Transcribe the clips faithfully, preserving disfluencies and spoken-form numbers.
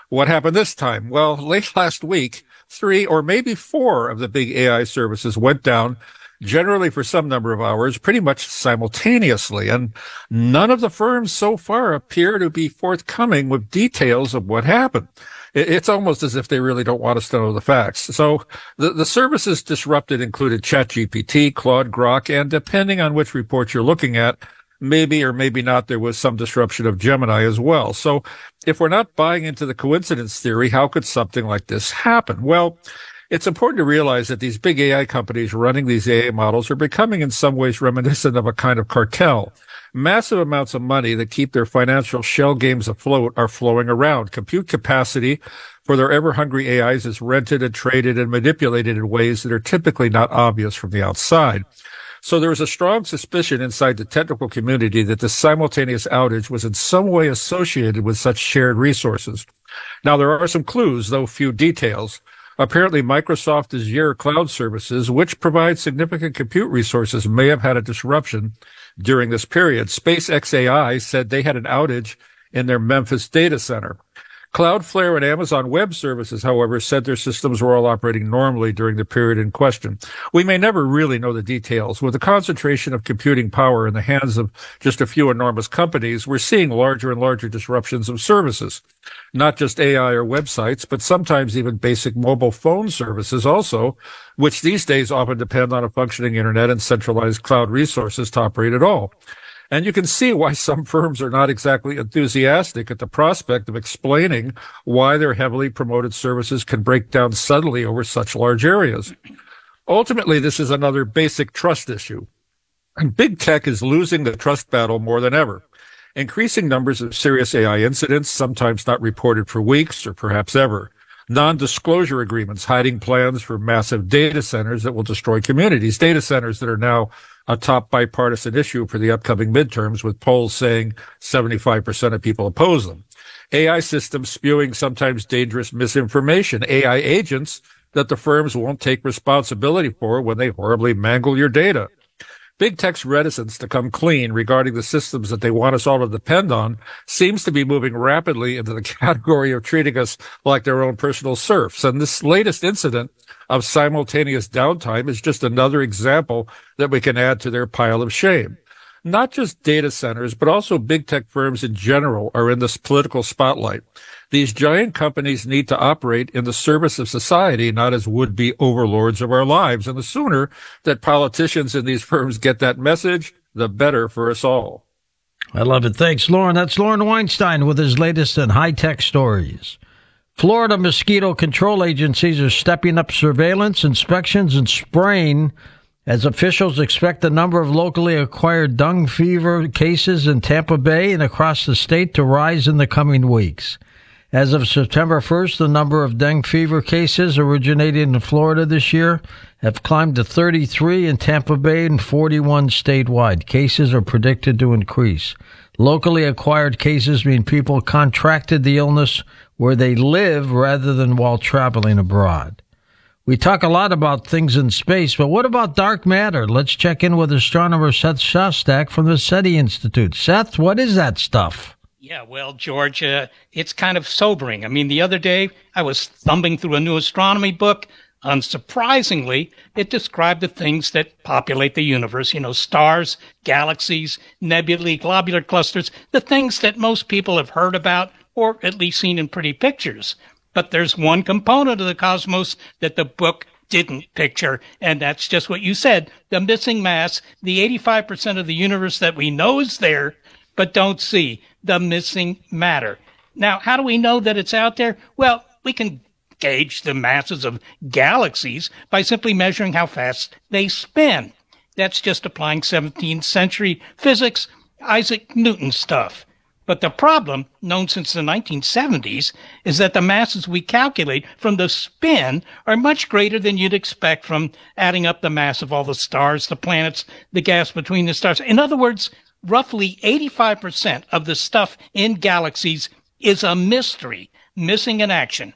What happened this time? Well, late last week, three or maybe four of the big A I services went down, generally for some number of hours, pretty much simultaneously. And none of the firms so far appear to be forthcoming with details of what happened. It's almost as if they really don't want us to know the facts. So the, the services disrupted included ChatGPT, Claude, Grok, and depending on which report you're looking at, maybe or maybe not, there was some disruption of Gemini as well. So if we're not buying into the coincidence theory, how could something like this happen? Well, it's important to realize that these big A I companies running these A I models are becoming in some ways reminiscent of a kind of cartel. Massive amounts of money that keep their financial shell games afloat are flowing around. Compute capacity for their ever-hungry A Is is rented and traded and manipulated in ways that are typically not obvious from the outside. So there is a strong suspicion inside the technical community that the simultaneous outage was in some way associated with such shared resources. Now, there are some clues, though few details. Apparently, Microsoft Azure cloud services, which provide significant compute resources, may have had a disruption during this period. SpaceX A I said they had an outage in their Memphis data center. Cloudflare and Amazon Web Services, however, said their systems were all operating normally during the period in question. We may never really know the details. With the concentration of computing power in the hands of just a few enormous companies, we're seeing larger and larger disruptions of services. Not just A I or websites, but sometimes even basic mobile phone services also, which these days often depend on a functioning internet and centralized cloud resources to operate at all. And you can see why some firms are not exactly enthusiastic at the prospect of explaining why their heavily promoted services can break down suddenly over such large areas. Ultimately, this is another basic trust issue. And big tech is losing the trust battle more than ever. Increasing numbers of serious A I incidents, sometimes not reported for weeks or perhaps ever. Non-disclosure agreements hiding plans for massive data centers that will destroy communities. Data centers that are now a top bipartisan issue for the upcoming midterms, with polls saying seventy-five percent of people oppose them. A I systems spewing sometimes dangerous misinformation. A I agents that the firms won't take responsibility for when they horribly mangle your data. Big tech's reticence to come clean regarding the systems that they want us all to depend on seems to be moving rapidly into the category of treating us like their own personal serfs. And this latest incident of simultaneous downtime is just another example that we can add to their pile of shame. Not just data centers, but also big tech firms in general are in this political spotlight. These giant companies need to operate in the service of society, not as would-be overlords of our lives. And the sooner that politicians in these firms get that message, the better for us all. I love it. Thanks, Lauren. That's Lauren Weinstein with his latest in high-tech stories. Florida mosquito control agencies are stepping up surveillance, inspections, and spraying as officials expect the number of locally acquired dengue fever cases in Tampa Bay and across the state to rise in the coming weeks. As of September first, the number of dengue fever cases originating in Florida this year have climbed to thirty-three in Tampa Bay and forty-one statewide. Cases are predicted to increase. Locally acquired cases mean people contracted the illness where they live rather than while traveling abroad. We talk a lot about things in space, but what about dark matter? Let's check in with astronomer Seth Shostak from the SETI Institute. Seth, what is that stuff? Yeah, well, George, uh, it's kind of sobering. I mean, the other day I was thumbing through a new astronomy book. Unsurprisingly, it described the things that populate the universe, you know, stars, galaxies, nebulae, globular clusters, the things that most people have heard about or at least seen in pretty pictures. But there's one component of the cosmos that the book didn't picture, and that's just what you said, the missing mass, the eighty-five percent of the universe that we know is there, but don't see, the missing matter. Now, how do we know that it's out there? Well, we can gauge the masses of galaxies by simply measuring how fast they spin. That's just applying seventeenth century physics, Isaac Newton stuff. But the problem, known since the nineteen seventies, is that the masses we calculate from the spin are much greater than you'd expect from adding up the mass of all the stars, the planets, the gas between the stars. In other words, roughly eighty-five percent of the stuff in galaxies is a mystery, missing in action.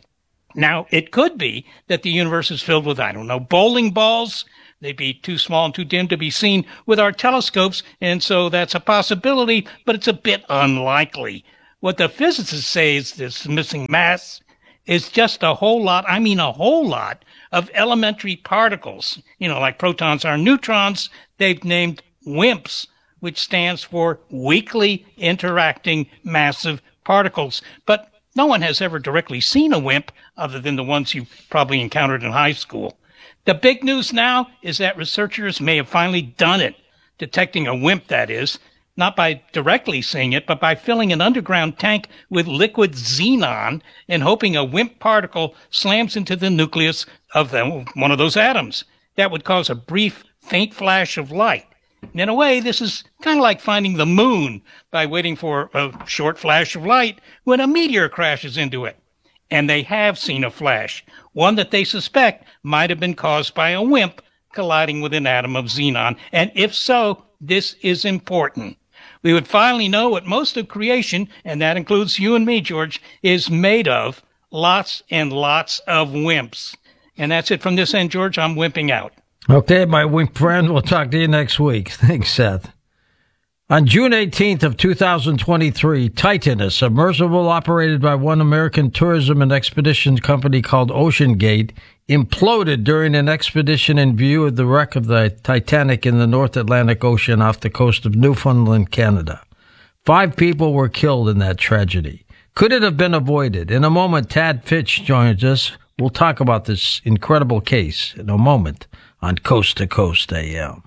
Now, it could be that the universe is filled with, I don't know, bowling balls. They'd be too small and too dim to be seen with our telescopes, and so that's a possibility, but it's a bit unlikely. What the physicists say is this missing mass is just a whole lot, I mean a whole lot, of elementary particles. You know, like protons are neutrons, they've named WIMPs, which stands for weakly interacting massive particles. But no one has ever directly seen a WIMP other than the ones you probably encountered in high school. The big news now is that researchers may have finally done it, detecting a WIMP, that is, not by directly seeing it, but by filling an underground tank with liquid xenon and hoping a WIMP particle slams into the nucleus of the, one of those atoms. That would cause a brief, faint flash of light. And in a way, this is kind of like finding the moon by waiting for a short flash of light when a meteor crashes into it. And they have seen a flash, one that they suspect might have been caused by a WIMP colliding with an atom of xenon. And if so, this is important. We would finally know what most of creation, and that includes you and me, George, is made of. Lots and lots of WIMPs. And that's it from this end, George. I'm wimping out. Okay, my WIMP friend. We'll talk to you next week. Thanks, Seth. On June eighteenth of two thousand twenty-three, Titan, a submersible operated by one American tourism and expedition company called OceanGate, imploded during an expedition in view of the wreck of the Titanic in the North Atlantic Ocean off the coast of Newfoundland, Canada. Five people were killed in that tragedy. Could it have been avoided? In a moment, Tad Fitch joins us. We'll talk about this incredible case in a moment on Coast to Coast A M.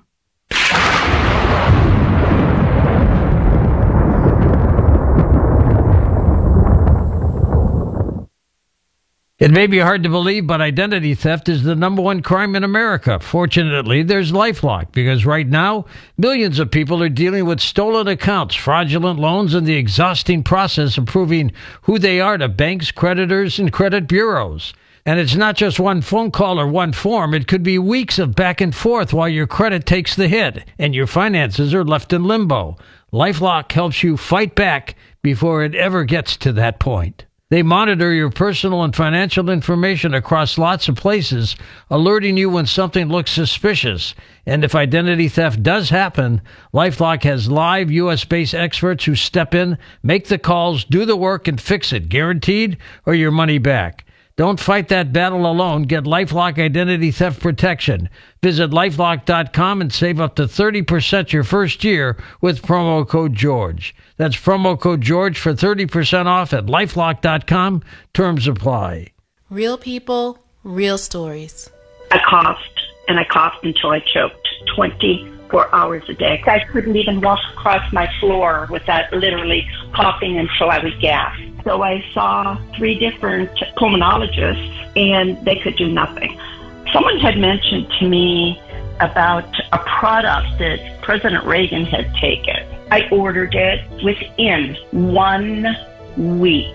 It may be hard to believe, but identity theft is the number one crime in America. Fortunately, there's LifeLock, because right now, millions of people are dealing with stolen accounts, fraudulent loans, and the exhausting process of proving who they are to banks, creditors, and credit bureaus. And it's not just one phone call or one form. It could be weeks of back and forth while your credit takes the hit and your finances are left in limbo. LifeLock helps you fight back before it ever gets to that point. They monitor your personal and financial information across lots of places, alerting you when something looks suspicious. And if identity theft does happen, LifeLock has live U S-based experts who step in, make the calls, do the work, and fix it, guaranteed, or your money back. Don't fight that battle alone. Get LifeLock Identity Theft Protection. Visit LifeLock dot com and save up to thirty percent your first year with promo code George. That's promo code George for thirty percent off at LifeLock dot com. Terms apply. Real people, real stories. I coughed, and I coughed until I choked twenty-four hours a day. I couldn't even walk across my floor without literally coughing until I would gasp. So I saw three different pulmonologists, and they could do nothing. Someone had mentioned to me about a product that President Reagan had taken. I ordered it within one week.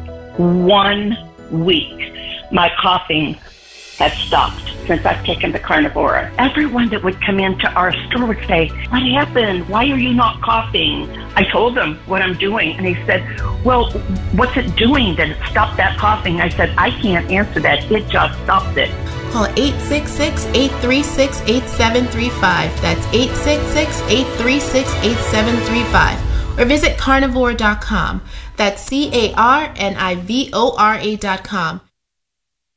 One week. My coughing had stopped since I've taken the Carnivora. Everyone that would come into our store would say, "What happened? Why are you not coughing?" I told them what I'm doing, and he said, "Well, what's it doing that it stopped that coughing?" I said, "I can't answer that. It just stopped it." Call eight six six, eight three six, eight seven three five. That's eight six six, eight three six, eight seven three five. Or visit carnivore dot com. That's C A R N I V O R A dot com.